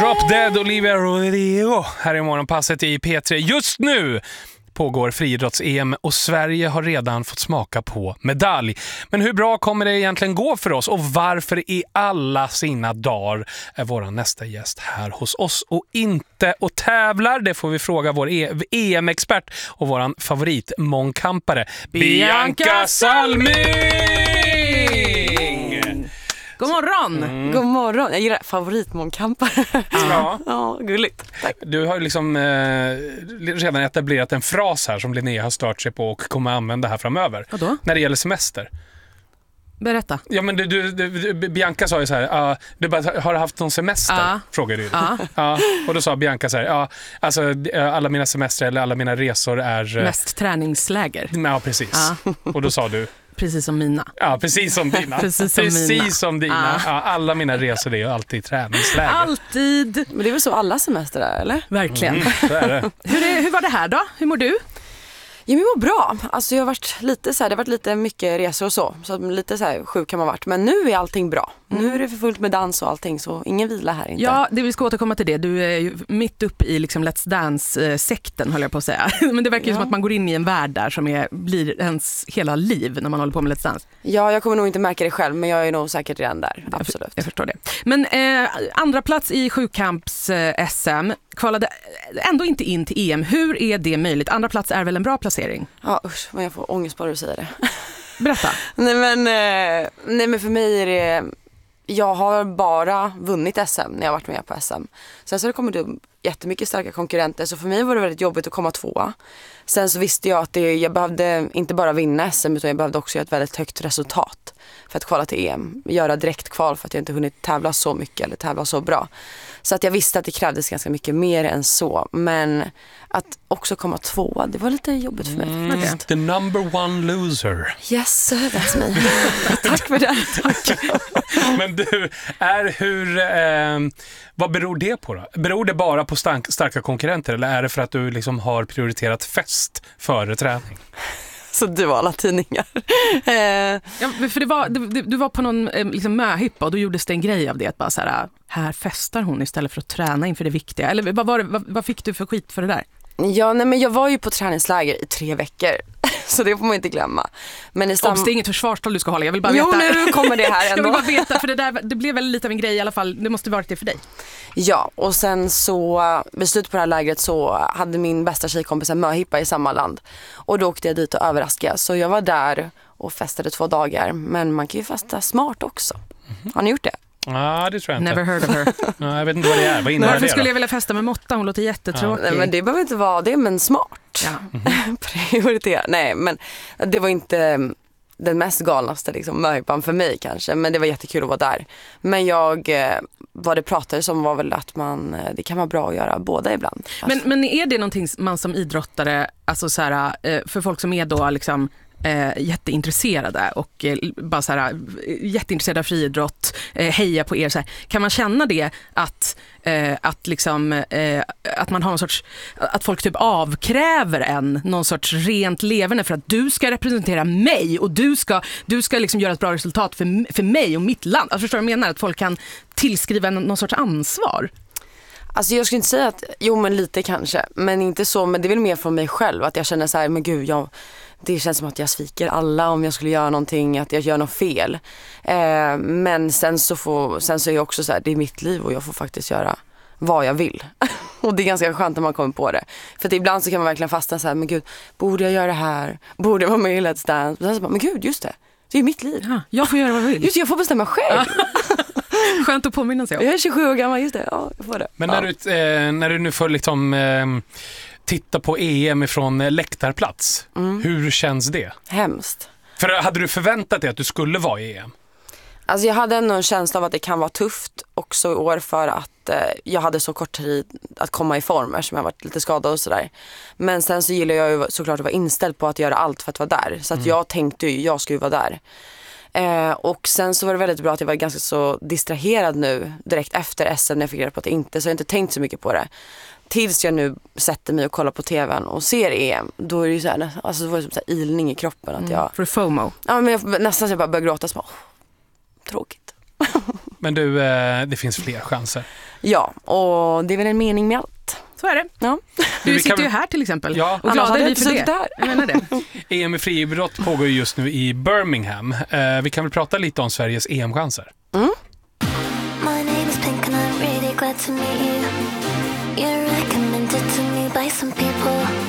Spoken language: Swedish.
Drop Dead, Olivia Rodrigo här i morgonpasset i P3. Just nu pågår friidrotts-EM och Sverige har redan fått smaka på medalj. Men hur bra kommer det egentligen gå för oss och varför i alla sina dagar är vår nästa gäst här hos oss och inte och tävlar? Det får vi fråga vår EM-expert och våran favoritmångkampare Bianca Salming! God morgon! God morgon. Jag gillar favoritmångkampare. Ja, gulligt. Tack. Du har liksom redan etablerat en fras här som Linnea har stört sig på och kommer använda här framöver. Vadå? När det gäller semester. Berätta. Ja, men Bianca sa ju så här, du bara, har du haft någon semester? Frågade du. Ja. Och då sa Bianca så här, alltså alla mina semester eller alla mina resor är... Mest träningsläger. Ja, precis. Och då sa du... Precis som mina. Ja, precis som dina. Precis som dina. Ja, alla mina resor är ju alltid träningsläger. Alltid. Men det är väl så alla semester är, eller? Verkligen. Så är det. Hur var det här då? Hur mår du? Ja, men jag mår bra. Alltså jag har varit lite så här, det har varit lite mycket resor och så lite så här sjuk kan man varit. Men nu är allting bra. Nu är det för fullt med dans och allting, så ingen vila här inte. Ja, vi ska återkomma till det. Du är ju mitt uppe i liksom Let's Dance-sekten, håller jag på att säga. Men det verkar ju som att man går in i en värld där som blir ens hela liv när man håller på med Let's Dance. Ja, jag kommer nog inte märka det själv, men jag är nog säkert redan där. Absolut. Jag förstår det. Men andra plats i sjukamps-SM kvalade ändå inte in till EM. Hur är det möjligt? Andra plats är väl en bra placering? Ja, usch, men jag får ångest bara att säga det. Berätta. Nej, men för mig är det... Jag har bara vunnit SM när jag varit med på SM. Sen så har det kommit upp jättemycket starka konkurrenter, så för mig var det väldigt jobbigt att komma tvåa. Sen så visste jag att jag behövde inte bara vinna SM, utan jag behövde också göra ett väldigt högt resultat för att kvala till EM. Göra direkt kval för att jag inte hunnit tävla så mycket eller tävla så bra. Så att jag visste att det krävdes ganska mycket mer än så. Men att också komma tvåa, det var lite jobbigt för mig. The number one loser. Yes, that's me. Tack för det. Tack. Men du, vad beror det på då? Beror det bara på starka konkurrenter eller är det för att du liksom har prioriterat fest före träning? Så du var alla tidningar. Ja, för du var på någon liksom möhippa och då gjordes det en grej av det. Att bara så här festar hon istället för att träna inför det viktiga. Eller vad fick du för skit för det där? Ja, nej, men jag var ju på träningsläger i 3 veckor. Så det får man inte glömma. Men det är inget försvarstal du ska hålla. Jag vill bara veta. Jo, nu kommer det här ändå. Jag vill bara veta, för det blev väl lite av en grej i alla fall. Det måste varit det för dig. Ja, och sen så vid slutet på det här lägret så hade min bästa tjejkompis en möhippa i samma land. Och då åkte jag dit och överraskade. Så jag var där och festade 2 dagar. Men man kan ju festa smart också. Har ni gjort det? Ja, det tror jag inte. Never heard of her. Ja, jag vet inte vad det är. Vad innebär det? Varför skulle jag vilja festa med Motta? Hon låter jättetråkig. Nej, men det behöver inte vara det, men smart. Ja. Prioritera. Nej, men det var inte den mest galnaste liksom, möhippan för mig kanske. Men det var jättekul att vara där. Men vad det pratades om var väl att det kan vara bra att göra båda ibland. Men är det någonting man som idrottare, alltså så här, för folk som är då liksom jätteintresserade och bara så här, jätteintresserade av friidrott, heja på er så här. Kan man känna det att man har någon sorts, att folk typ avkräver någon sorts rent levande för att du ska representera mig och du ska liksom göra ett bra resultat för mig och mitt land. Alltså förstår du vad jag menar? Att folk kan tillskriva någon sorts ansvar. Alltså jag skulle inte säga att, men lite kanske, men inte så, men det är väl mer från mig själv att jag känner så här, men gud, det känns som att jag sviker alla om jag skulle göra någonting, att jag gör något fel. Men sen så är jag också så här, det är mitt liv och jag får faktiskt göra vad jag vill. Och det är ganska skönt när man kommer på det. För att ibland så kan man verkligen fastna så här, men gud, borde jag göra det här? Borde jag vara med i Let's Dance? Men, så bara, men gud, just det. Det är mitt liv. Ja, jag får göra vad jag vill. Just det, jag får bestämma själv. Skönt att påminna sig om. Jag är 27 år gammal, just det. Ja, jag får det. Men när du nu får liksom titta på EM ifrån läktarplats, hur känns det? Hemskt. För hade du förväntat dig att du skulle vara i EM? Alltså jag hade ändå en känsla av att det kan vara tufft också i år för att jag hade så kort tid att komma i form eftersom jag varit lite skadad och sådär. Men sen så gillar jag ju såklart att vara inställd på att göra allt för att vara där. Så att jag tänkte ju, jag skulle vara där. Och sen så var det väldigt bra att jag var ganska så distraherad nu direkt efter SM när jag fick reda på att det inte, så jag har inte tänkt så mycket på det. Tills jag nu sätter mig och kollar på tvn och ser EM, då är det ju så här, alltså det var som så här ilning i kroppen att jag... För FOMO. Ja, men nästan så jag bara började gråta så bara, tråkigt. Men du, det finns fler chanser. Ja, och det är väl en mening med allt. Så är det. Ja. Du sitter ju här till exempel. Ja. Och glada är vi för det. det. Jag menar det. EM i friidrott pågår ju just nu i Birmingham. Vi kan väl prata lite om Sveriges EM-chanser. My name is Pink and I'm really glad to meet you. You're recommended to me by some people.